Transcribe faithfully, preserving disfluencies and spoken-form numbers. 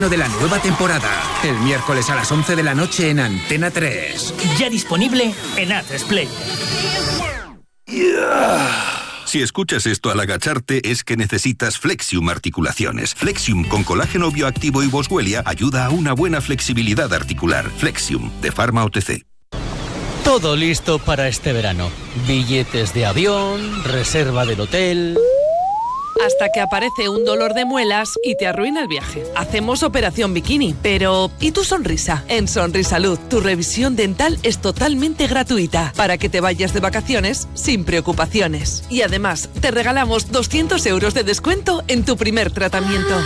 de la nueva temporada, el miércoles a las once de la noche en Antena tres. Ya disponible en A tres Player. Yeah. Si escuchas esto al agacharte es que necesitas Flexium Articulaciones. Flexium con colágeno bioactivo y boswellia ayuda a una buena flexibilidad articular. Flexium, de Pharma O T C. Todo listo para este verano. Billetes de avión, reserva del hotel... Hasta que aparece un dolor de muelas y te arruina el viaje. Hacemos operación bikini, pero ¿y tu sonrisa? En Sonrisalud, tu revisión dental es totalmente gratuita para que te vayas de vacaciones sin preocupaciones. Y además, te regalamos doscientos euros de descuento en tu primer tratamiento.